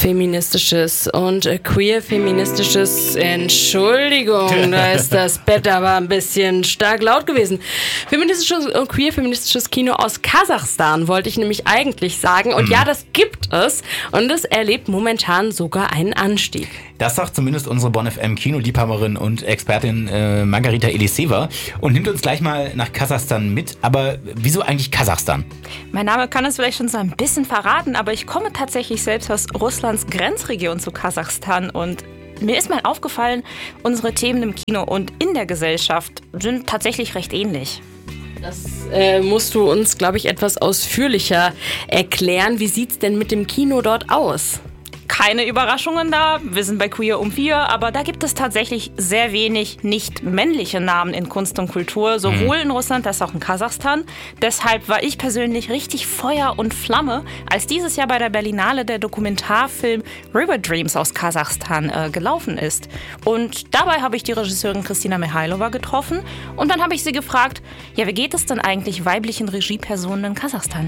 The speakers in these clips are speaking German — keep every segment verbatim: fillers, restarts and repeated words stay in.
Feministisches und queer-feministisches, Entschuldigung, da ist das Bett aber ein bisschen stark laut gewesen. Feministisches und queer-feministisches Kino aus Kasachstan wollte ich nämlich eigentlich sagen. Und mhm. ja, das gibt es und es erlebt momentan sogar einen Anstieg. Das sagt zumindest unsere Bonn F M Kinoliebhaberin und Expertin äh, Margarita Eliseva und nimmt uns gleich mal nach Kasachstan mit. Aber wieso eigentlich Kasachstan? Mein Name kann es vielleicht schon so ein bisschen verraten, aber ich komme tatsächlich selbst aus Russlands Grenzregion zu Kasachstan und mir ist mal aufgefallen, unsere Themen im Kino und in der Gesellschaft sind tatsächlich recht ähnlich. Das äh, musst du uns, glaube ich, etwas ausführlicher erklären. Wie sieht's denn mit dem Kino dort aus? Keine Überraschungen da, wir sind bei Queer um vier, aber da gibt es tatsächlich sehr wenig nicht männliche Namen in Kunst und Kultur, sowohl in Russland als auch in Kasachstan. Deshalb war ich persönlich richtig Feuer und Flamme, als dieses Jahr bei der Berlinale der Dokumentarfilm River Dreams aus Kasachstan äh, gelaufen ist. Und dabei habe ich die Regisseurin Kristina Mihailova getroffen und dann habe ich sie gefragt, ja, wie geht es denn eigentlich weiblichen Regiepersonen in Kasachstan?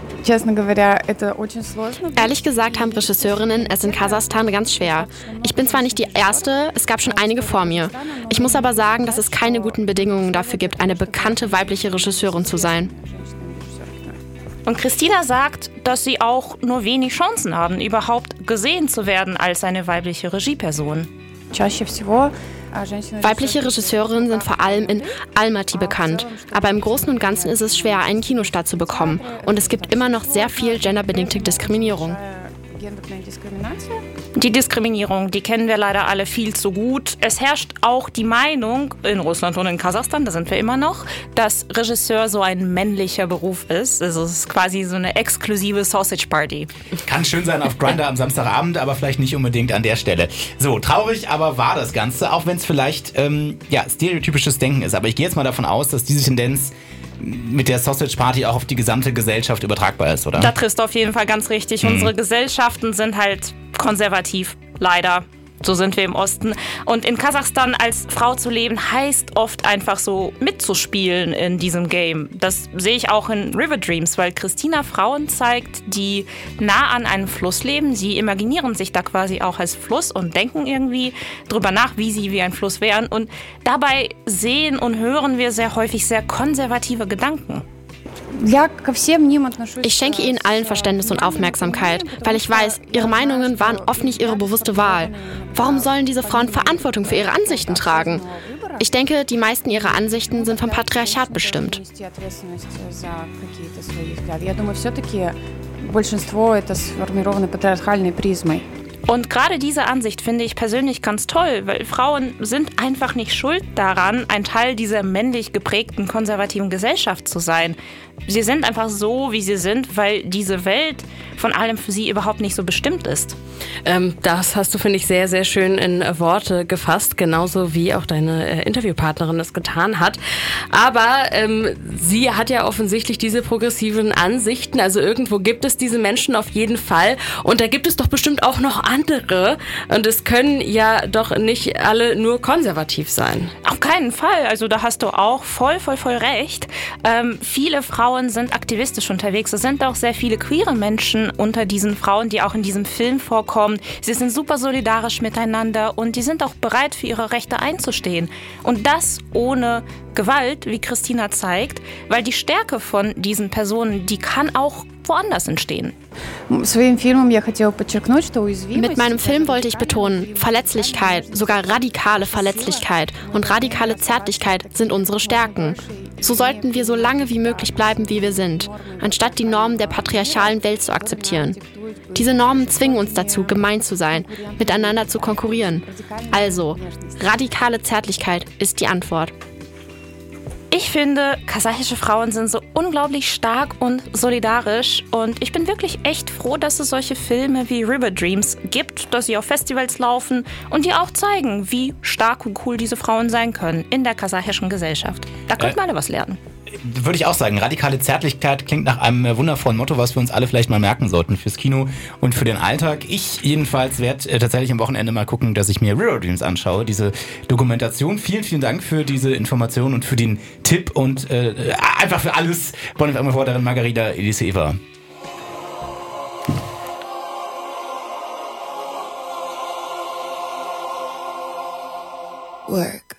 Ehrlich gesagt haben Regisseurinnen es in Kasachstan ganz schwer. Ich bin zwar nicht die Erste, es gab schon einige vor mir. Ich muss aber sagen, dass es keine guten Bedingungen dafür gibt, eine bekannte weibliche Regisseurin zu sein. Und Christina sagt, dass sie auch nur wenig Chancen haben, überhaupt gesehen zu werden als eine weibliche Regieperson. Weibliche Regisseurinnen sind vor allem in Almaty bekannt, aber im Großen und Ganzen ist es schwer, einen Kinostart zu bekommen und es gibt immer noch sehr viel genderbedingte Diskriminierung. Die Diskriminierung, die kennen wir leider alle viel zu gut. Es herrscht auch die Meinung, in Russland und in Kasachstan, da sind wir immer noch, dass Regisseur so ein männlicher Beruf ist. Also es ist quasi so eine exklusive Sausage Party. Kann schön sein auf Grindr am Samstagabend, aber vielleicht nicht unbedingt an der Stelle. So, traurig aber war das Ganze, auch wenn es vielleicht ähm, ja, stereotypisches Denken ist. Aber ich gehe jetzt mal davon aus, dass diese Tendenz mit der Sausage Party auch auf die gesamte Gesellschaft übertragbar ist, oder? Da triffst du auf jeden Fall ganz richtig. Mhm. Unsere Gesellschaften sind halt konservativ, leider. So sind wir im Osten. Und in Kasachstan als Frau zu leben, heißt oft einfach so mitzuspielen in diesem Game. Das sehe ich auch in River Dreams, weil Christina Frauen zeigt, die nah an einem Fluss leben. Sie imaginieren sich da quasi auch als Fluss und denken irgendwie drüber nach, wie sie wie ein Fluss wären. Und dabei sehen und hören wir sehr häufig sehr konservative Gedanken. Ich schenke ihnen allen Verständnis und Aufmerksamkeit, weil ich weiß, ihre Meinungen waren oft nicht ihre bewusste Wahl. Warum sollen diese Frauen Verantwortung für ihre Ansichten tragen? Ich denke, die meisten ihrer Ansichten sind vom Patriarchat bestimmt. Und gerade diese Ansicht finde ich persönlich ganz toll, weil Frauen sind einfach nicht schuld daran, ein Teil dieser männlich geprägten konservativen Gesellschaft zu sein. Sie sind einfach so, wie sie sind, weil diese Welt von allem für sie überhaupt nicht so bestimmt ist. Ähm, das hast du, finde ich, sehr, sehr schön in Worte gefasst, genauso wie auch deine äh, Interviewpartnerin es getan hat. Aber ähm, sie hat ja offensichtlich diese progressiven Ansichten, also irgendwo gibt es diese Menschen auf jeden Fall und da gibt es doch bestimmt auch noch andere und es können ja doch nicht alle nur konservativ sein. Auf keinen Fall, also da hast du auch voll, voll, voll recht. Ähm, viele Frauen sind aktivistisch unterwegs. Es sind auch sehr viele queere Menschen unter diesen Frauen, die auch in diesem Film vorkommen. Sie sind super solidarisch miteinander und die sind auch bereit, für ihre Rechte einzustehen. Und das ohne Gewalt, wie Christina zeigt, weil die Stärke von diesen Personen, die kann auch woanders entstehen. Mit meinem Film wollte ich betonen, Verletzlichkeit, sogar radikale Verletzlichkeit und radikale Zärtlichkeit sind unsere Stärken. So sollten wir so lange wie möglich bleiben, wie wir sind, anstatt die Normen der patriarchalen Welt zu akzeptieren. Diese Normen zwingen uns dazu, gemein zu sein, miteinander zu konkurrieren. Also, radikale Zärtlichkeit ist die Antwort. Ich finde, kasachische Frauen sind so unglaublich stark und solidarisch und ich bin wirklich echt froh, dass es solche Filme wie River Dreams gibt, dass sie auf Festivals laufen und die auch zeigen, wie stark und cool diese Frauen sein können in der kasachischen Gesellschaft. Da könnten wir alle was lernen. Würde ich auch sagen, radikale Zärtlichkeit klingt nach einem wundervollen Motto, was wir uns alle vielleicht mal merken sollten fürs Kino und für den Alltag. Ich jedenfalls werde äh, tatsächlich am Wochenende mal gucken, dass ich mir River Dreams anschaue, diese Dokumentation. Vielen, vielen Dank für diese Information und für den Tipp und äh, einfach für alles. Bonn F M-Reporterin Margarita Eliseva. work.